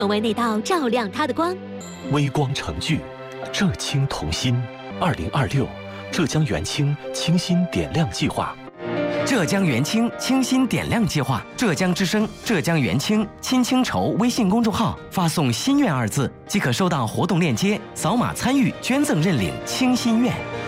为那道照亮他的光。 微光成炬，浙青同心。2026浙江元清清新点亮计划。 浙江元清清新点亮计划，浙江之声、浙江元清亲清筹微信公众号发送“心愿”2字，即可收到活动链接，扫码参与捐赠认领清心愿。